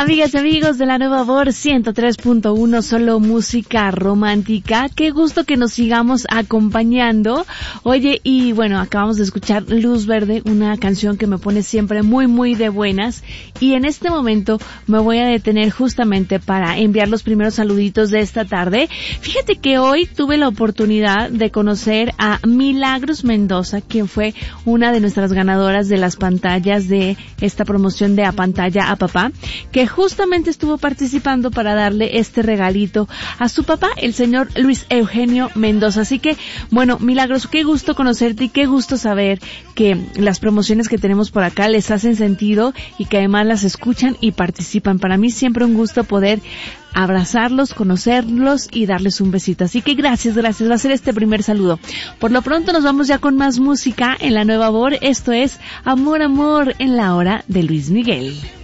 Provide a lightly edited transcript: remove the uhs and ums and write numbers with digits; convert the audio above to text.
Amigas y amigos de la Nueva Voz 103.1, solo música romántica. Qué gusto que nos sigamos acompañando. Oye, y bueno, acabamos de escuchar Luz Verde, una canción que me pone siempre muy, muy de buenas. Y en este momento me voy a detener justamente para enviar los primeros saluditos de esta tarde. Fíjate que hoy tuve la oportunidad de conocer a Milagros Mendoza, quien fue una de nuestras ganadoras de las pantallas de esta promoción de A Pantalla a Papá, que justamente estuvo participando para darle este regalito a su papá, el señor Luis Eugenio Mendoza. Así que, bueno, Milagros, qué gusto conocerte y qué gusto saber que las promociones que tenemos por acá les hacen sentido y que además las escuchan y participan. Para mí siempre un gusto poder abrazarlos, conocerlos y darles un besito. Así que gracias. Va a ser este primer saludo. Por lo pronto nos vamos ya con más música en la Nueva Voz. Esto es Amor, Amor en la hora de Luis Miguel.